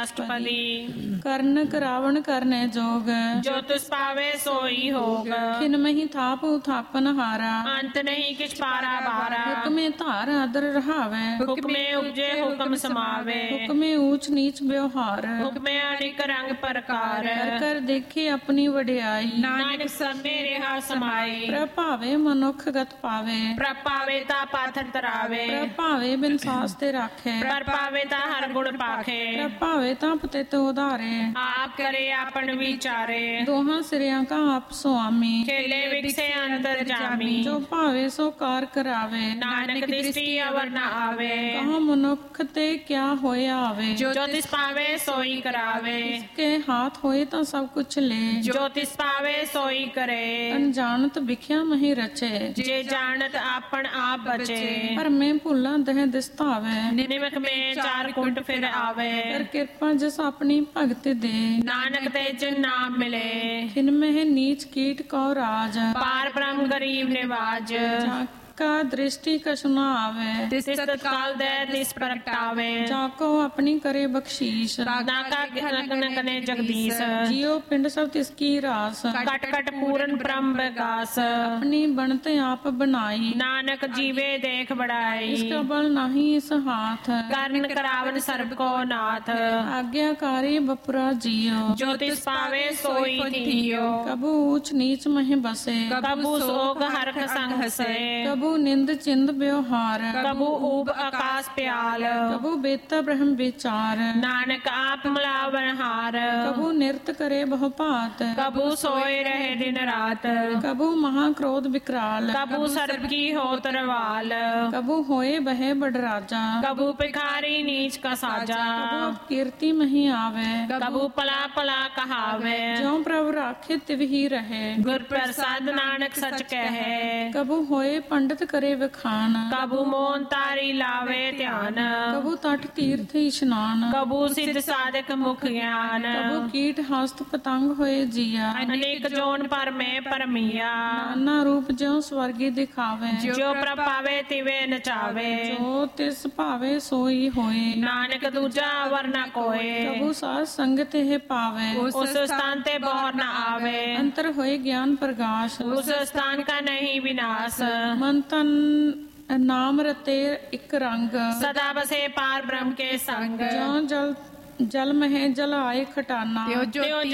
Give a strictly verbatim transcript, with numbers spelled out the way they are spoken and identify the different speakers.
Speaker 1: अष्टपदी।
Speaker 2: ਕਰਨ ਕਰਾਵਣ ਕਰਨੇ ਜੋਗ,
Speaker 1: जो तुस पावे सोई होग।
Speaker 2: ਖਿਨ ਮਹੀ ਥਾਪ ਉਥਾਪਨ ਹਾਰਾ,
Speaker 1: अंत नहीं किछ पारा बारा।
Speaker 2: ਹੁਕਮੇ ਧਾਰ ਆਦਰ ਰਹਾਵੇ,
Speaker 1: हुक्मे उपजे हुक्म समावे।
Speaker 2: ਹੁਕਮੇ ਊਚ ਨੀਚ ਵਿਵਹਾਰ,
Speaker 1: हुक्मे अनेक रंग प्रकार।
Speaker 2: ਕਰ ਕਰ ਦੇਖੇ ਆਪਣੀ ਵਡਿਆਈ,
Speaker 1: नानक सब में रेहा समाई।
Speaker 2: ਪ੍ਰਭਾਵੇ ਮਨੁੱਖ ਗਤ ਪਾਵੇ,
Speaker 1: प्रपावे ता पाथर तरावे।
Speaker 2: ਪ੍ਰਭਾਵੇ ਬਿਨ ਸਾਸ ਤੇ ਰਾਖੇ,
Speaker 1: प्रपावे ता हर गुण पाखे।
Speaker 2: ਪ੍ਰਭਾਵੇ ਤਾਂ ਪਤਿਤ ਉਧਾਰੇ,
Speaker 1: आप करे आपन विचारे।
Speaker 2: ਦੋਹਾਂ ਸਿਰਿਆਂ ਕਾ ਆਪ ਸੁਆਮੀ,
Speaker 1: खेले विकसे अंतर जामी।
Speaker 2: ਜੋ ਭਾਵੇ ਸੋ ਕਾਰ ਕਰਾਵੇ,
Speaker 1: नानक दृष्टि अवर न आवे।
Speaker 2: ਕਹਾਂ ਮਨੁੱਖ ਤੇ ਕਿਆ ਹੋਇਆ ਆਵੇ,
Speaker 1: जो तिस पावे सोई करावे।
Speaker 2: ਕੇ ਹਾਥ ਹੋਏ ਤਾਂ ਸਭ ਕੁਛ ਲੈ,
Speaker 1: जो तिस पावे सोई करे।
Speaker 2: ਅਣਜਾਣਤ ਵਿਖਿਆ ਮਹੀ ਰਚੇ,
Speaker 1: जे जानत आपन आप बचे।
Speaker 2: ਪਰ ਮੈਂ ਭੁੱਲਾਂ ਦਹਿ ਦਿਸਤਾਵੇ,
Speaker 1: निमक में चार कुंट फिर आवे।
Speaker 2: ਕਰ ਕਿਰਪਾ ਜਿਸ ਆਪਣੀ ਭਗਤ ਦੇ,
Speaker 1: नानक ते जिन नाम मिले।
Speaker 2: ਖਿਨ ਮਹਿ ਨੀਚ ਕੀਟ ਕਉ ਰਾਜ,
Speaker 1: पार ब्रह्म गरीब निवाज।
Speaker 2: ਕਾ ਦ੍ਰਿਸ਼ਟੀ ਕਛੁ ਨ ਆਵੇ,
Speaker 1: तिस तत्काल दे तिस प्रगटावे।
Speaker 2: ਜਾਕੋ ਆਪਣੀ ਕਰੇ ਬਖਸ਼ੀਸ਼,
Speaker 1: नाका गगन कने जगदीश।
Speaker 2: ਜਿਉ ਪਿੰਡ ਸਭ ਤਿਸ ਕੀ ਰਾਸ,
Speaker 1: कट कट पूरन ब्रह्म विकास।
Speaker 2: ਆਪਣੀ ਬਣਤ ਆਪ ਬਣਾਈ,
Speaker 1: नानक जीवे देख बढ़ाई।
Speaker 2: ਇਸਕਾ ਬਲ ਨਹੀਂ ਇਸ ਹਾਥ,
Speaker 1: कर्ण करावन सर्ब को नाथ।
Speaker 2: ਆਗਿਆਕਾਰੀ ਬਪੁਰਾ ਜੀਓ,
Speaker 1: जो तिस पावे सोई थियो।
Speaker 2: ਕਬੂ ਊਚ ਨੀਚ ਮਹਿ ਬਸੇ,
Speaker 1: कबू सोग हरख संग हसे।
Speaker 2: ਕਬੂ ਨਿੰਦ ਚਿੰਦ ਵਿਵਹਾਰ,
Speaker 1: कबू ऊब आकाश प्याल।
Speaker 2: ਕਬੂ ਬੇਤਾ ਬ੍ਰਹਮ ਵਿਚਾਰ,
Speaker 1: नानक आप मिलावन हार।
Speaker 2: ਕਬੂ ਨਿਰਤ ਕਰੇ ਬਹੁ ਭਾਤ,
Speaker 1: कबू सोए रहे दिन रात।
Speaker 2: ਕਬੂ ਮਹਾ ਕ੍ਰੋਧ ਵਿਕਰਾਲ,
Speaker 1: कबू सर्प की हो तरवाल।
Speaker 2: ਕਬੂ ਹੋਏ ਬਹਿ ਬੜ ਰਾਜਾ,
Speaker 1: कबू भिखारी नीच का साजा।
Speaker 2: ਕਬੂ ਕੀਰਤੀ ਮਹੀ ਆਵੇ,
Speaker 1: कबू पला पला कहावे।
Speaker 2: ਜਿਉ ਪ੍ਰਭ ਰਾਖੇ ਤਿਵਹੀ ਰਹੇ,
Speaker 1: गुर प्रसाद नानक सच कहे।
Speaker 2: ਕਬੂ ਹੋਏ ਪੰਡਤ ਕਰੇ ਵਿਖਾਨ,
Speaker 1: कबू मोन तारी लावे ध्यान।
Speaker 2: ਕਬੂ ਤਟ ਤੀਰਥ ਇਸ਼ਨਾਨ,
Speaker 1: कबू सिद्ध साधक मुख ज्ञान।
Speaker 2: ਕਬੂ ਕੀਟ ਹਸਤ ਪਤੰਗ ਹੋਏ ਜੀਆ,
Speaker 1: अनेक जोन पर में परमिया।
Speaker 2: ਨਾਨਾ ਰੂਪ ਜਿਉ ਸਵਰਗੀ ਦਿਖਾਵੇ,
Speaker 1: जो प्रपावे तिवे नचावे।
Speaker 2: ਜੋ ਤਿਸ ਭਾਵੇ ਸੋਈ ਹੋਏ,
Speaker 1: नानक दूजा अवर न कोय।
Speaker 2: ਕਬੂ ਸਾਧ ਸੰਗਤ ਇਹ ਪਾਵੇ,
Speaker 1: उस स्थान ते बौर न आवे।
Speaker 2: ਅੰਤਰ ਹੋਏ ਗਿਆਨ ਪ੍ਰਗਾਸ਼,
Speaker 1: उस स्थान का नहीं विनाश।
Speaker 2: ਮਨ ਤਨ ਨਾਮ ਰਤੇ ਇੱਕ ਰੰਗ,
Speaker 1: सदा बसे पार ब्रह्म के संग।
Speaker 2: ਜਿਉ ਜਲ ਜਲ ਮਹਿ ਜਲ ਆਏ ਖਟਾਨਾ,
Speaker 1: त्यों